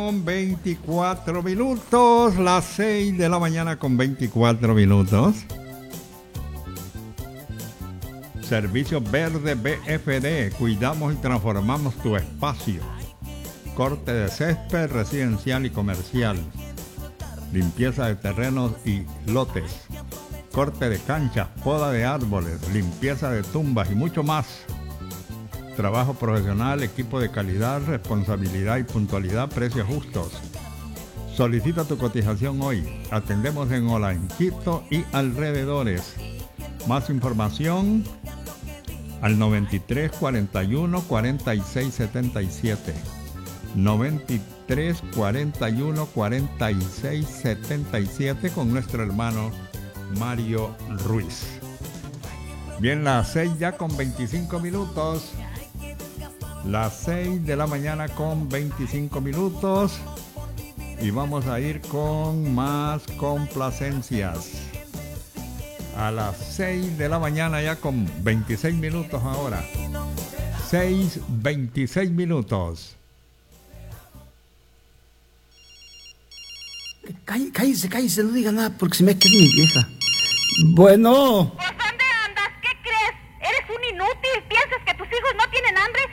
Con 24 minutos, las 6 de la mañana con 24 minutos. Servicio Verde BFD, cuidamos y transformamos tu espacio. Corte de césped residencial y comercial. Limpieza de terrenos y lotes. Corte de canchas, poda de árboles, limpieza de tumbas y mucho más. Trabajo profesional, equipo de calidad, responsabilidad y puntualidad, precios justos. Solicita tu cotización hoy. Atendemos en Olanchito y alrededores. Más información al 93 41 46 77. 93 41 46 77 con nuestro hermano Mario Ruiz. Bien, las 6 ya con 25 minutos. Las 6 de la mañana con 25 minutos. Y vamos a ir con más complacencias. A las 6 de la mañana ya con 26 minutos ahora. 6:26 minutos. Cállese, no diga nada porque se me queda mi vieja. Bueno. ¿Pues dónde andas? ¿Qué crees? Eres un inútil. ¿Piensas que tus hijos no tienen hambre?